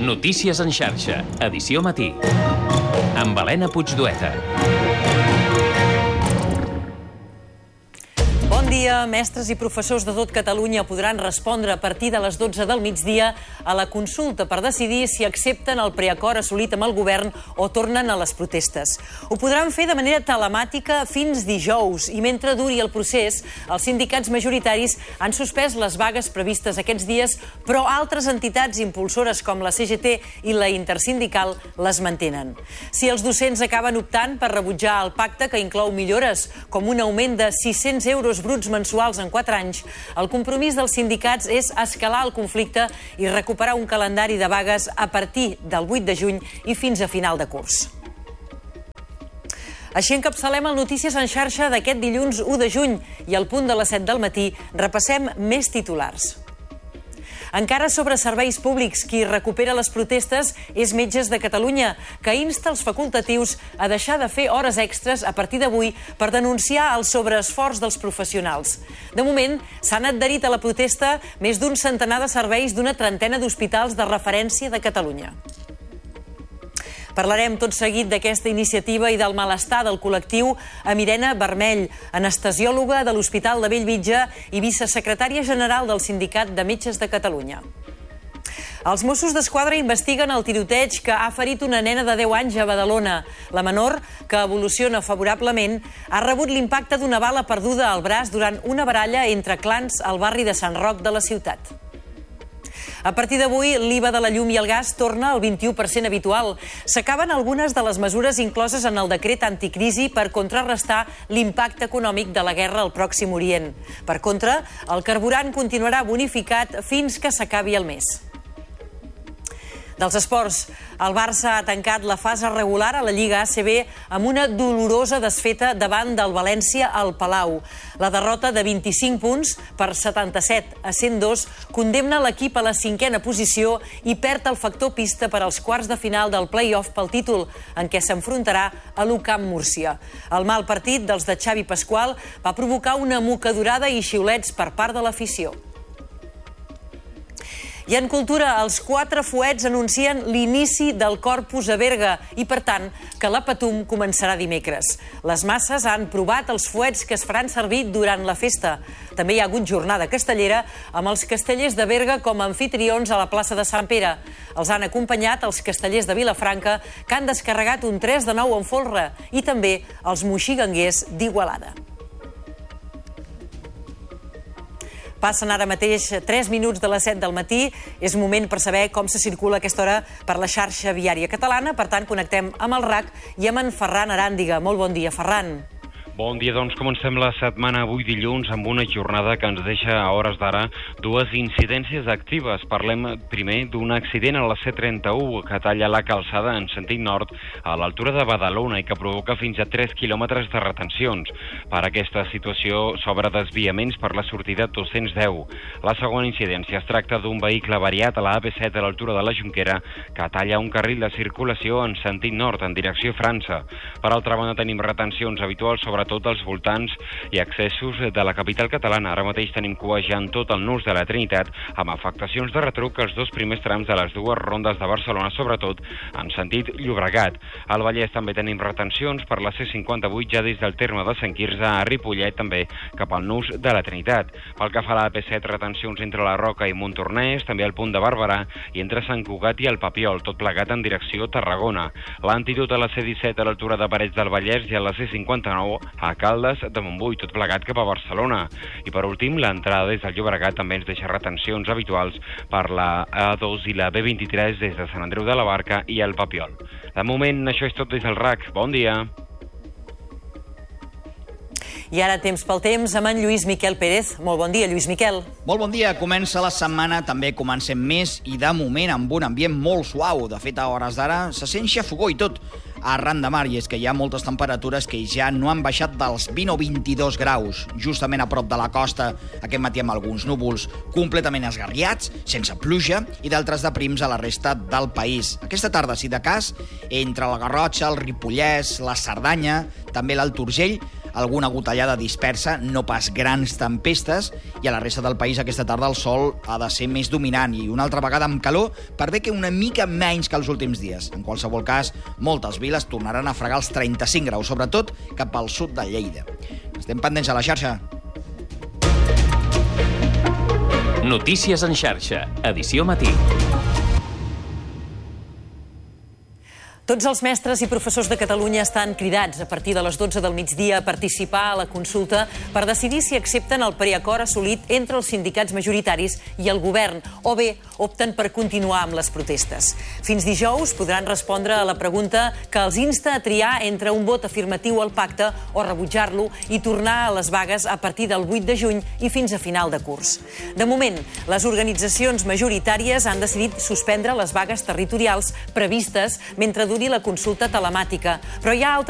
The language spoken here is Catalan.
Notícies en xarxa, edició matí. Amb Helena Puigdueta. Bon dia. Mestres i professors de tot Catalunya podran respondre a partir de les 12 del migdia a la consulta per decidir si accepten el preacord assolit amb el govern o tornen a les protestes. Ho podran fer de manera telemàtica fins dijous i mentre duri el procés, els sindicats majoritaris han suspès les vagues previstes aquests dies, però altres entitats impulsores com la CGT i la Intersindical les mantenen. Si els docents acaben optant per rebutjar el pacte que inclou millores com un augment de 600 euros bruts mensuals en 4 anys, el compromís dels sindicats és escalar el conflicte i recuperar un calendari de vagues a partir del 8 de juny i fins a final de curs. Així encapçalem el Notícies en xarxa d'aquest dilluns 1 de juny i al punt de les 7 del matí repassem més titulars. Encara sobre serveis públics, qui recupera les protestes és Metges de Catalunya, que insta els facultatius a deixar de fer hores extres a partir d'avui per denunciar el sobreesforç dels professionals. De moment, s'han adherit a la protesta més d'un centenar de serveis d'una trentena d'hospitals de referència de Catalunya. Parlarem tot seguit d'aquesta iniciativa i del malestar del col·lectiu amb Irene Vermell, anestesiòloga de l'Hospital de Bellvitge i vicesecretària general del Sindicat de Metges de Catalunya. Els Mossos d'Esquadra investiguen el tiroteig que ha ferit una nena de 10 anys a Badalona. La menor, que evoluciona favorablement, ha rebut l'impacte d'una bala perduda al braç durant una baralla entre clans al barri de Sant Roc de la ciutat. A partir d'avui, l'IVA de la llum i el gas torna al 21% habitual. S'acaben algunes de les mesures incloses en el decret anticrisi per contrarrestar l'impacte econòmic de la guerra al Pròxim Orient. Per contra, el carburant continuarà bonificat fins que s'acabi el mes. Dels esports, el Barça ha tancat la fase regular a la Lliga ACB amb una dolorosa desfeta davant del València al Palau. La derrota de 25 punts per 77-102 condemna l'equip a la 5a posició i perd el factor pista per als quarts de final del play-off pel títol, en què s'enfrontarà a l'UCAM Múrcia. El mal partit dels de Xavi Pasqual va provocar una mocadurada i xiulets per part de l'afició. I en cultura, els 4 fuets anuncien l'inici del Corpus a Berga i, per tant, que la Patum començarà dimecres. Les masses han provat els fuets que es faran servir durant la festa. També hi ha hagut jornada castellera amb els castellers de Berga com a anfitrions a la plaça de Sant Pere. Els han acompanyat els castellers de Vilafranca, que han descarregat un 3 de 9 en folre, i també els moxiganguers d'Igualada. Passen ara mateix 3 minuts de les 7 del matí. És moment per saber com se circula a aquesta hora per la xarxa viària catalana. Per tant, connectem amb el RAC i amb en Ferran Aràndiga. Molt bon dia, Ferran. Bon dia, doncs comencem la setmana avui dilluns amb una jornada que ens deixa a hores d'ara 2 incidències actives. Parlem primer d'un accident a la C31 que talla la calçada en sentit nord a l'altura de Badalona i que provoca fins a 3 quilòmetres de retencions. Per aquesta situació s'obre desviaments per la sortida 210. La segona incidència es tracta d'un vehicle variat a la AP7 a l'altura de la Jonquera que talla un carril de circulació en sentit nord en direcció a França. Per altra banda, tenim retencions habituals sobretot als voltants i accessos de la capital catalana. Ara mateix tenim cuejant tot el nus de la Trinitat amb afectacions de retruc als 2 primers trams de les 2 rondes de Barcelona, sobretot en sentit Llobregat. Al Vallès també tenim retencions per la C58 ja des del terme de Sant Quirze a Ripollet, també cap al nus de la Trinitat. Pel que fa a la AP7, retencions entre la Roca i Montornès, també al punt de Barberà i entre Sant Cugat i el Papiol, tot plegat en direcció Tarragona. L'antídot a la C17 a l'altura de Parets del Vallès i a la C59 a Caldes de Montbui, tot plegat cap a Barcelona. I per últim, l'entrada des del Llobregat també ens deixa retencions habituals per la A2 i la B23 des de Sant Andreu de la Barca i el Papiol. De moment, això és tot des del RAC. Bon dia. I ara temps pel temps amb en Lluís Miquel Pérez. Molt bon dia, Lluís Miquel. Molt bon dia. Comença la setmana, també comencem més i de moment amb un ambient molt suau. De fet, a hores d'ara se sent xafogó i tot arran de mar, i és que hi ha moltes temperatures que ja no han baixat dels 20 o 22 graus, justament a prop de la costa, aquest matí amb alguns núvols completament esgarriats, sense pluja, i d'altres de prims a la resta del país. Aquesta tarda, si de cas, entre la Garrotxa, el Ripollès, la Cerdanya, també l'Alt Urgell, alguna gotellada dispersa, no pas grans tempestes, i a la resta del país aquesta tarda el sol ha de ser més dominant i una altra vegada amb calor, per bé que una mica menys que els últims dies. En qualsevol cas, moltes viles tornaran a fregar els 35 graus, sobretot cap al sud de Lleida. Estem pendents a la xarxa. Notícies en xarxa, edició matí. Tots els mestres i professors de Catalunya estan cridats a partir de les 12 del migdia a participar a la consulta per decidir si accepten el preacord assolit entre els sindicats majoritaris i el govern, o bé opten per continuar amb les protestes. Fins dijous podran respondre a la pregunta que els insta a triar entre un vot afirmatiu al pacte o rebutjar-lo i tornar a les vagues a partir del 8 de juny i fins a final de curs. De moment, les organitzacions majoritàries han decidit suspendre les vagues territorials previstes mentre duri la consulta telemàtica, però hi ha altres